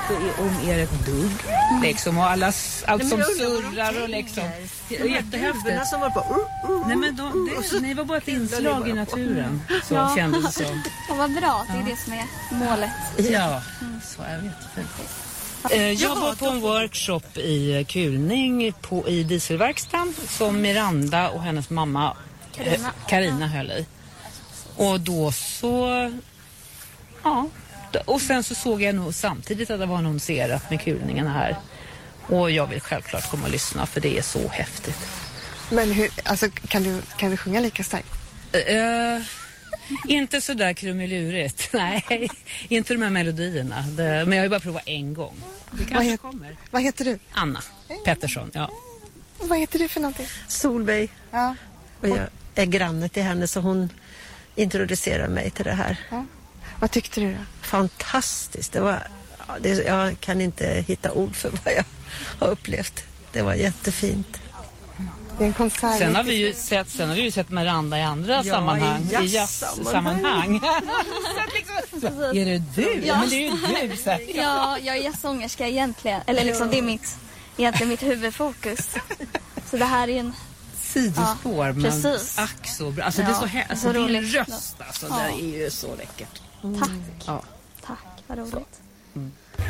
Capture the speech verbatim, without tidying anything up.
inte om er ett dugg. Liksom, och alla, allt som surrar och liksom. Det är jättehäftigt. Som var på, uh, uh, Nej, men de, det, ni var bara ett inslag i naturen. Så Ja. kändes det som. Ja, vad bra. Det är det som är målet. Ja, så är det jättefint. Eh, Jag var på en workshop i Kulning på, i dieselverkstan som Miranda och hennes mamma Carina. Carina höll i. Och då så... Ja. Och sen så såg jag nog samtidigt att det var annonserat med kulningarna här. Och jag vill självklart komma och lyssna för det är så häftigt. Men hur, alltså, kan du, kan du sjunga lika starkt? Uh, inte så där krumelurigt. Nej, inte de här melodierna. Det, men jag har ju bara provat en gång. Det kanske vad het, kommer. Vad heter du? Anna Pettersson, ja. Vad heter du för någonting? Solveig. Ja. Och jag är granne till henne så hon introducerar mig till det här. Ja. Vad tyckte du då? Fantastiskt. Det var, ja, det, jag kan inte hitta ord för vad jag har upplevt. Det var jättefint. Det är en konsert. Sen har vi ju sett, sen har vi ju sett Miranda i andra Ja, sammanhang. i I jazzsammanhang. Är det du? Ja. Men det är ju du. Så här. Ja, jag är jazzsångerska egentligen. Eller liksom, det är mitt, egentligen mitt huvudfokus. Så det här är en... Sidospår, Ja, men precis. ack så bra. Alltså Ja, det är så här, alltså så din roligt. röst alltså, Ja. det är ju så läckert. Tack. Ja. Tack, vad roligt.